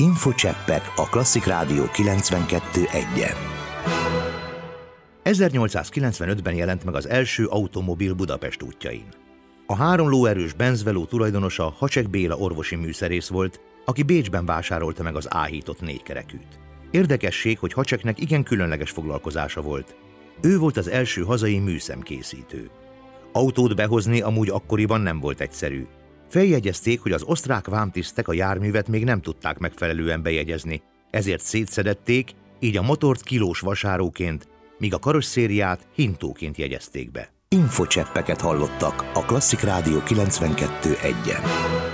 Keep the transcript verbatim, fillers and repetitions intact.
Infocseppek a Klasszik Rádió kilencvenkettő egyen. ezernyolcszázkilencvenötben jelent meg az első automobil Budapest útjain. A három lóerős benzveló tulajdonosa Hacsek Béla orvosi műszerész volt, aki Bécsben vásárolta meg az áhított négykerekűt. Érdekesség, hogy Hacseknek igen különleges foglalkozása volt. Ő volt az első hazai műszemkészítő. Autót behozni amúgy akkoriban nem volt egyszerű. Feljegyezték, hogy az osztrák vámtisztek a járművet még nem tudták megfelelően bejegyezni, ezért szétszedették, így a motort kilós vasáróként, míg a karosszériát hintóként jegyezték be. Infocseppeket hallottak a Klasszik Rádió kilencvenkettő egyen.